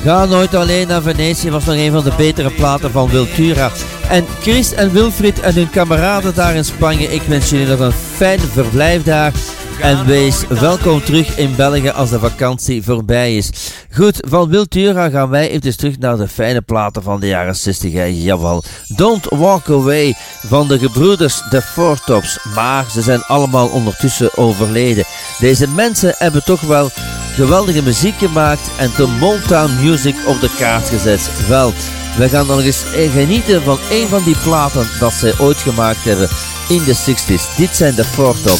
Ga nooit alleen naar Venetië was nog een van de betere platen van Wiltura. En Chris en Wilfried en hun kameraden daar in Spanje, ik wens jullie nog een fijn verblijf daar. En wees welkom terug in België als de vakantie voorbij is. Goed, van Wiltura gaan wij even terug naar de fijne platen van de jaren 60. Hè? Jawel. Don't Walk Away van de gebroeders de Four Tops. Maar ze zijn allemaal ondertussen overleden. Deze mensen hebben toch wel geweldige muziek gemaakt en de Motown Music op de kaart gezet. Wel, we gaan nog eens genieten van een van die platen dat zij ooit gemaakt hebben in de 60s. Dit zijn de Four Tops.